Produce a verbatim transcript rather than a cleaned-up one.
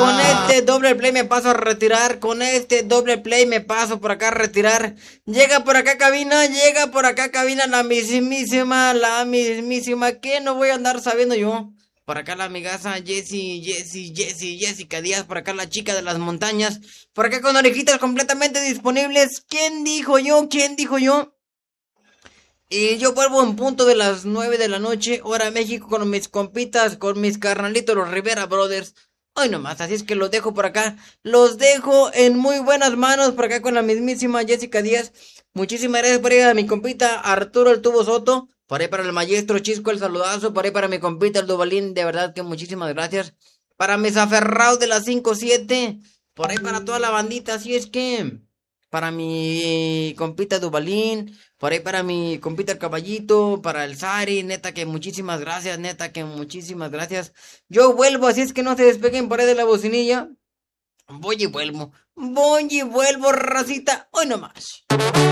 con este doble play me paso a retirar. Con este doble play me paso por acá a retirar. Llega por acá cabina, llega por acá cabina la mismísima, la mismísima, que no voy a andar sabiendo yo. Por acá la amigaza Jessie, Jessie, Jessie, Jessica Díaz. Por acá la chica de las montañas. Por acá con orejitas completamente disponibles. ¿Quién dijo yo? ¿Quién dijo yo? Y yo vuelvo en punto de las nueve de la noche, hora México, con mis compitas, con mis carnalitos, los Rivera Brothers. Hoy nomás, así es que los dejo por acá. Los dejo en muy buenas manos por acá con la mismísima Jessica Díaz. Muchísimas gracias por ahí a mi compita Arturo el Tubo Soto. Por ahí para el maestro Chisco el saludazo. Por ahí para mi compita el Dubalín. De verdad que muchísimas gracias. Para mis aferrados de las cinco siete. Por ahí para toda la bandita. Así es que... Para mi compita Dubalín, por ahí para mi compita el Caballito, para el Sari, neta que muchísimas gracias, neta que muchísimas gracias. Yo vuelvo, así es que no se despeguen por ahí de la bocinilla. Voy y vuelvo, voy y vuelvo, racita, hoy nomás.